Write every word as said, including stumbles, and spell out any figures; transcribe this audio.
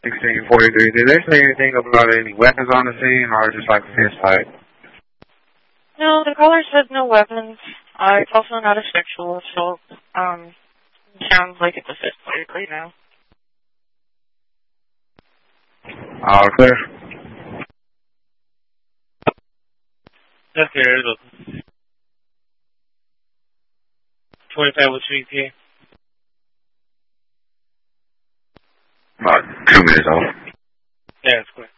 sixteen forty-three. Did they say anything about any weapons on the scene or just like a fist fight? No, the caller said no weapons. Uh, it's also not a sexual assault. Um, sounds like it's a fist fight right now. All clear. That's clear. twenty-five with three P. About two minutes off. Yeah, that's clear.